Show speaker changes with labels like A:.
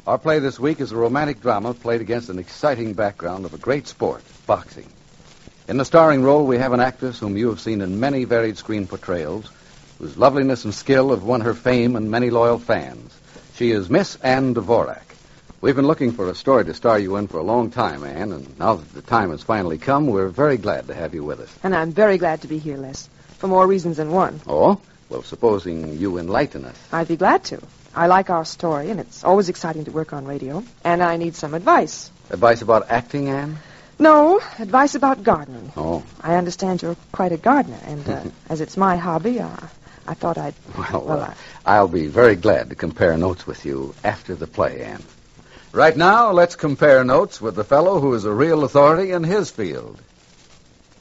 A: Our play this week is a romantic drama played against an exciting background of a great sport, boxing. In the starring role, we have an actress whom you have seen in many varied screen portrayals, whose loveliness and skill have won her fame and many loyal fans. She is Miss Ann Dvorak. We've been looking for a story to star you in for a long time, Ann, and now that the time has finally come, we're very glad to have you with us.
B: And I'm very glad to be here, Les, for more reasons than one.
A: Oh? Well, supposing you enlighten us.
B: I'd be glad to. I like our story, and it's always exciting to work on radio. And I need some advice.
A: Advice about acting, Ann?
B: No, advice about gardening.
A: Oh.
B: I understand you're quite a gardener, and as it's my hobby, I thought I'd...
A: I'll be very glad to compare notes with you after the play, Ann. Right now, let's compare notes with the fellow who is a real authority in his field.